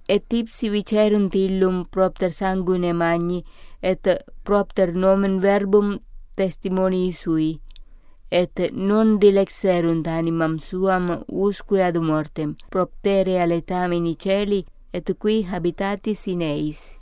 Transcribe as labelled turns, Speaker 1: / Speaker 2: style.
Speaker 1: et ipsi vicerunt illum propter sanguine magni, et propter nomen verbum testimonii sui, et non dilexerunt animam suam usque ad mortem, proptere aletamen in celi, et qui habitatis in eis.